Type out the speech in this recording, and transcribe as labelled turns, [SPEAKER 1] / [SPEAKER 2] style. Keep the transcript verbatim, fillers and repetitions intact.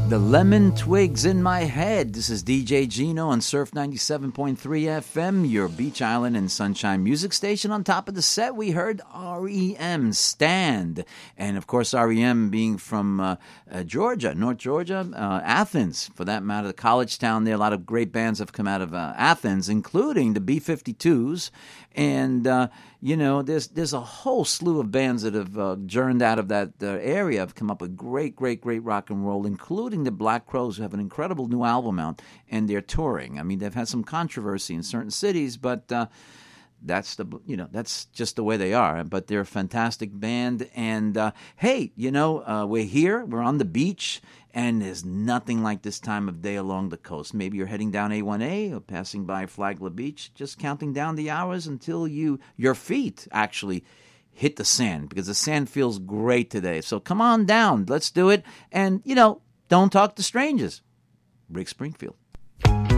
[SPEAKER 1] The Lemon Twigs in My Head. This is D J Gino on Surf ninety-seven point three F M, your Beach Island and Sunshine music station. On top of the set, we heard R E M, Stand. And, of course, R E M being from uh, uh, Georgia, North Georgia, uh, Athens, for that matter, the college town there. A lot of great bands have come out of uh, Athens, including the B fifty-twos. And, uh, you know, there's there's a whole slew of bands that have uh, journeyed out of that uh, area, have come up with great, great, great rock and roll, including the Black Crowes, who have an incredible new album out, and they're touring. I mean, they've had some controversy in certain cities, but uh, that's the you know that's just the way they are. But they're a fantastic band, and uh, hey, you know, uh, we're here, we're on the beach. And there's nothing like this time of day along the coast. Maybe you're heading down A one A or passing by Flagler Beach, just counting down the hours until you your feet actually hit the sand, because the sand feels great today. So come on down. Let's do it. And, you know, don't talk to strangers. Rick Springfield.